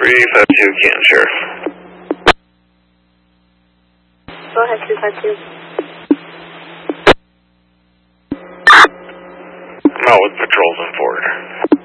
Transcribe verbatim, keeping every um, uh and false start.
three five two, Canton Sheriff. Go ahead, three five two. I'm out with patrols in Ford.